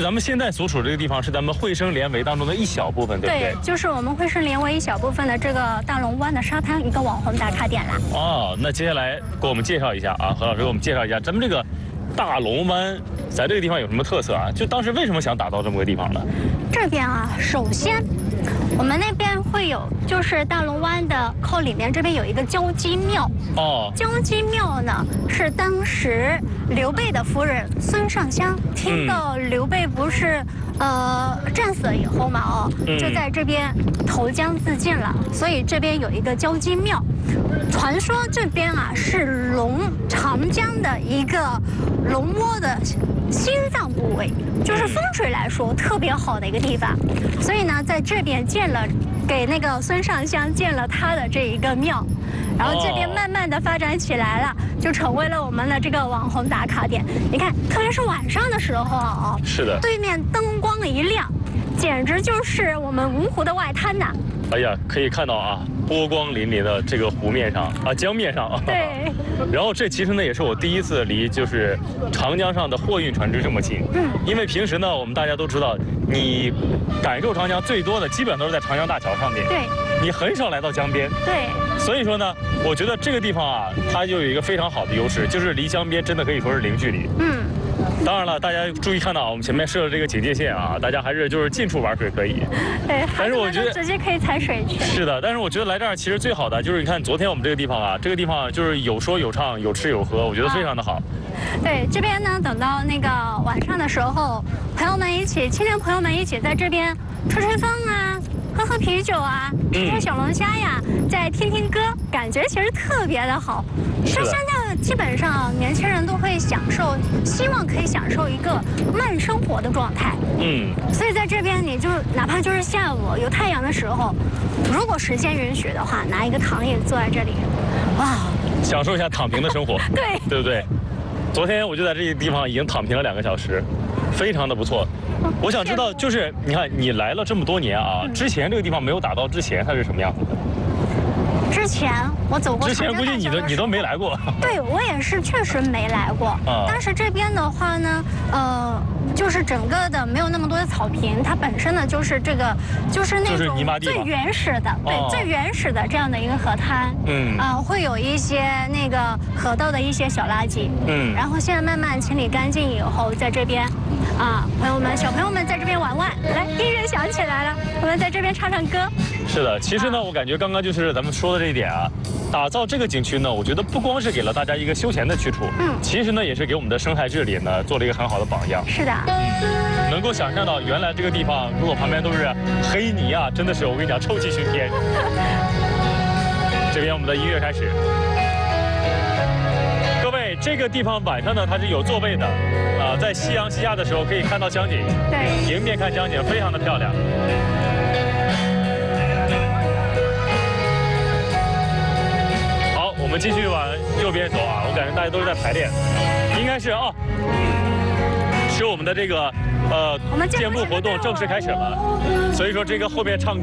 咱们现在所处这个地方是咱们惠生连围当中的一小部分，对不对？ 对，就是我们惠生连围一小部分的这个大龙湾的沙滩一个网红打卡点啦。 哦，那接下来给我们介绍一下啊，何老师给我们介绍一下咱们这个大龙湾在这个地方有什么特色啊？就当时为什么想打造这么个地方呢？ 这边啊，首先我们那边会有，就是大龙湾的靠里面这边有一个交鸡庙。 哦， 交鸡庙呢是当时刘备的夫人孙尚香听到刘备不是战死了以后嘛，就在这边投江自尽了，所以这边有一个交鸡庙。传说这边啊是长江的一个龙窝的心脏部位，就是风水来说特别好的一个地方，所以呢在这边给那个孙尚香建了他的这一个庙，然后这边慢慢的发展起来了，就成为了我们的这个网红打卡点。你看，特别是晚上的时候啊， 是的， 对面灯光一亮，简直就是我们芜湖的外滩呐。 哎呀，可以看到啊，波光粼粼的这个湖面上啊，江面上啊。 对。 然后这其实呢也是我第一次离就是长江上的货运船只这么近。因为平时呢我们大家都知道，你感受长江最多的基本都是在长江大桥上面。 对。 你很少来到江边。 对。 所以说呢，我觉得这个地方啊，它就有一个非常好的优势，就是离江边真的可以说是零距离。当然了，大家注意看到我们前面设的这个警戒线啊，大家还是就是近处玩水可以。 对， 但是我觉得直接可以踩水去。 是的，但是我觉得来这儿其实最好的就是你看昨天我们这个地方啊，这个地方就是有说有唱，有吃有喝，我觉得非常的好。 对，这边呢，等到那个晚上的时候，青年朋友们一起在这边吹吹风啊，喝啤酒啊，吃小龙虾呀，再听歌，感觉其实特别的好。像现在基本上年轻人都会希望可以享受一个慢生活的状态。所以在这边你就哪怕就是下午有太阳的时候，如果时间允许的话，拿一个躺椅坐在这里，哇， 享受一下躺平的生活。 对， 对不对？昨天我就在这个地方已经躺平了2个小时，非常的不错。我想知道，就是你看你来了这么多年啊，之前这个地方没有打造之前，它是什么样子的？ 之前我走过， 之前估计你都没来过。 对，我也是确实没来过。但是这边的话呢，就是整个的没有那么多的草坪，它本身呢就是就是那种最原始的，对，最原始的这样的一个河滩。会有一些那个河道的一些小垃圾。然后现在慢慢清理干净以后，在这边，小朋友们在这边玩，来，音乐响起来了，我们在这边唱歌。 是的，其实呢，我感觉刚刚就是咱们说的这一点啊，打造这个景区呢，我觉得不光是给了大家一个休闲的去处，其实呢，也是给我们的生态治理呢做了一个很好的榜样。 是的， 能够想象到原来这个地方如果旁边都是黑泥啊，真的是我跟你讲臭气熏天。这边我们的音乐开始。各位，这个地方晚上呢它是有座位的，在夕阳西下的时候可以看到江景， 对， 迎面看江景，非常的漂亮。好，我们继续往右边走啊，我感觉大家都是在排练，应该是是我们的这个节目活动正式开始了，所以说这个后面唱歌。